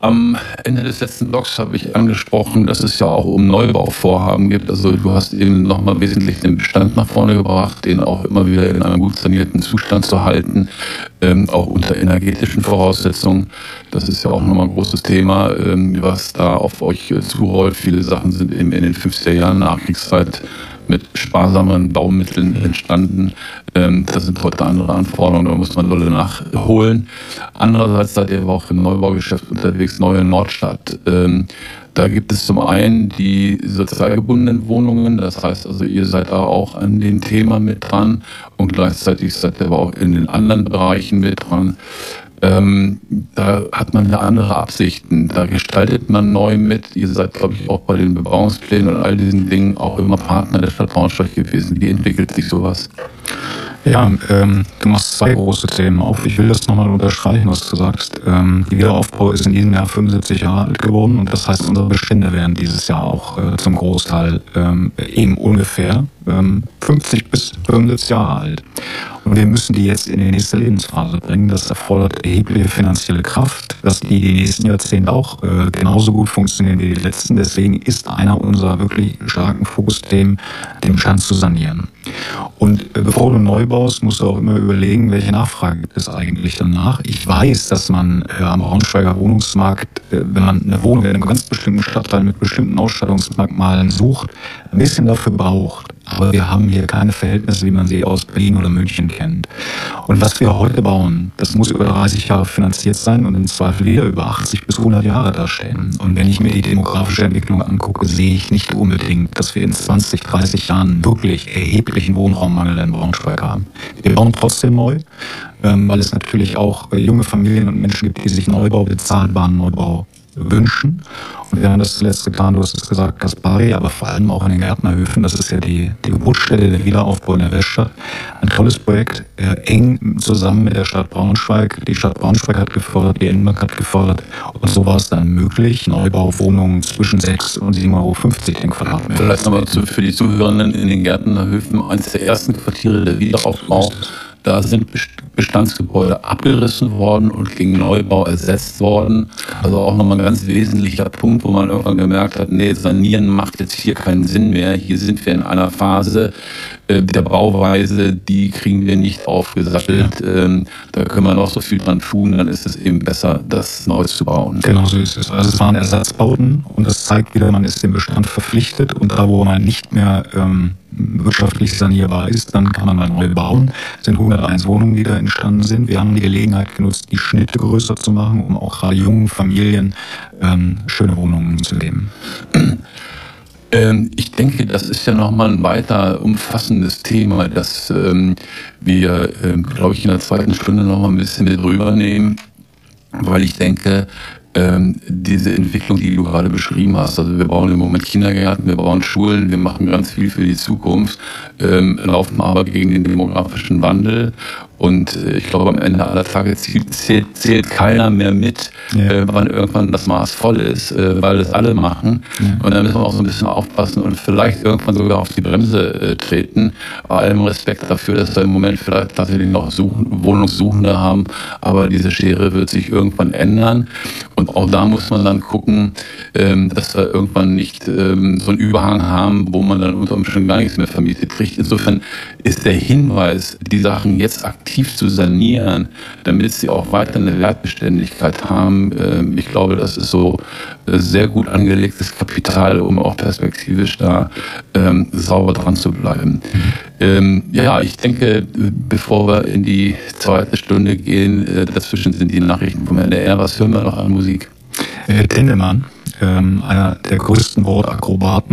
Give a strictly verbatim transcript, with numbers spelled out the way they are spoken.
Am Ende des letzten Blogs habe ich angesprochen, dass es ja auch um Neubauvorhaben gibt. Also du hast eben nochmal wesentlich den Bestand nach vorne gebracht, den auch immer wieder in einem gut sanierten Zustand zu halten, ähm, auch unter energetischen Voraussetzungen. Das ist ja auch nochmal ein großes Thema, ähm, was da auf euch äh, zurollt. Viele Sachen sind eben in den fünfziger Jahren Nachkriegszeit mit sparsamen Baumitteln entstanden. Ähm, das sind heute andere Anforderungen, da muss man Leute nachholen. Andererseits seid ihr aber auch im Neubaugeschäft unterwegs, Neue Nordstadt. Ähm, da gibt es zum einen die sozial gebundenen Wohnungen, das heißt also, ihr seid da auch an dem Thema mit dran und gleichzeitig seid ihr aber auch in den anderen Bereichen mit dran. Ähm, da hat man eine andere Absichten, da gestaltet man neu mit. Ihr seid, glaube ich, auch bei den Bebauungsplänen und all diesen Dingen auch immer Partner der Stadt Braunschweig gewesen. Wie entwickelt sich sowas? Ja, ähm, du machst zwei große Themen auf. Ich will das nochmal unterstreichen, was du sagst. Ähm, die Wiederaufbau ist in diesem Jahr fünfundsiebzig Jahre alt geworden und das heißt, unsere Bestände werden dieses Jahr auch äh, zum Großteil ähm, eben ungefähr ähm, fünfzig bis fünfundsiebzig Jahre alt. Und wir müssen die jetzt in die nächste Lebensphase bringen. Das erfordert erhebliche finanzielle Kraft, dass die die nächsten Jahrzehnte auch äh, genauso gut funktionieren wie die letzten. Deswegen ist einer unserer wirklich starken Fokusthemen, den Bestand zu sanieren. Und äh, bevor du neu baust, musst du auch immer überlegen, welche Nachfrage gibt es eigentlich danach. Ich weiß, dass man äh, am Braunschweiger Wohnungsmarkt, äh, wenn man eine Wohnung in einem ganz bestimmten Stadtteil mit bestimmten Ausstattungsmerkmalen sucht, ein bisschen dafür braucht. Aber wir haben hier keine Verhältnisse, wie man sie aus Berlin oder München kennt. Und was wir heute bauen, das muss über dreißig Jahre finanziert sein und im Zweifel wieder über achtzig bis hundert Jahre dastehen. Und wenn ich mir die demografische Entwicklung angucke, sehe ich nicht unbedingt, dass wir in zwanzig, dreißig Jahren wirklich erheblichen Wohnraummangel in Braunschweig haben. Wir bauen trotzdem neu, weil es natürlich auch junge Familien und Menschen gibt, die sich Neubau, bezahlbaren Neubau wünschen. Und wir haben das zuletzt getan, du hast es gesagt, Kaspari, aber vor allem auch in den Gärtnerhöfen. Das ist ja die, die Geburtsstätte der Wiederaufbau in der Weststadt. Ein tolles Projekt, äh, eng zusammen mit der Stadt Braunschweig. Die Stadt Braunschweig hat gefördert, die Enmark hat gefördert. Und so war es dann möglich, Neubauwohnungen zwischen sechs und sieben Euro fünfzig den Quadratmeter. Vielleicht nochmal für die Zuhörenden in den Gärtnerhöfen, eines der ersten Quartiere der Wiederaufbau. Da sind Bestandsgebäude abgerissen worden und gegen Neubau ersetzt worden. Also auch nochmal ein ganz wesentlicher Punkt, wo man irgendwann gemerkt hat, nee, sanieren macht jetzt hier keinen Sinn mehr. Hier sind wir in einer Phase äh, der Bauweise, die kriegen wir nicht aufgesattelt. Ähm, da können wir noch so viel dran tun, dann ist es eben besser, das neu zu bauen. Genau so ist es. Also es waren Ersatzbauten und das zeigt wieder, man ist dem Bestand verpflichtet und da, wo man nicht mehr ähm, wirtschaftlich sanierbar ist, dann kann man mal neu bauen. Es sind hunderteins Wohnungen, die da entstanden sind. Wir haben die Gelegenheit genutzt, die Schnitte größer zu machen, um auch gerade jungen Familien ähm, schöne Wohnungen zu geben. Ähm, ich denke, das ist ja nochmal ein weiter umfassendes Thema, das ähm, wir, ähm, glaube ich, in der zweiten Stunde nochmal ein bisschen mit rübernehmen, weil ich denke, Ähm, diese Entwicklung, die du gerade beschrieben hast, also wir bauen im Moment Kindergärten, wir bauen Schulen, wir machen ganz viel für die Zukunft, ähm, laufen aber gegen den demografischen Wandel und äh, ich glaube, am Ende aller Tage zählt, zählt, zählt keiner mehr mit, ja. äh, wann irgendwann das Maß voll ist, äh, weil das alle machen ja. Und dann müssen wir auch so ein bisschen aufpassen und vielleicht irgendwann sogar auf die Bremse äh, treten, bei allem Respekt dafür, dass wir im Moment vielleicht tatsächlich noch Suchen, Wohnungssuchende haben, aber diese Schere wird sich irgendwann ändern. Und auch da muss man dann gucken, ähm, dass wir irgendwann nicht ähm, so einen Überhang haben, wo man dann unter Umständen gar nichts mehr vermietet kriegt. Insofern ist der Hinweis, die Sachen jetzt aktiv zu sanieren, damit sie auch weiter eine Wertbeständigkeit haben. Ähm, ich glaube, das ist so äh, sehr gut angelegtes Kapital, um auch perspektivisch da ähm, sauber dran zu bleiben. Ähm, ja, ich denke, bevor wir in die zweite Stunde gehen, äh, dazwischen sind die Nachrichten vom N D R. Was hören wir noch an Musik? Äh, Tendemann, ähm, einer der größten Wortakrobaten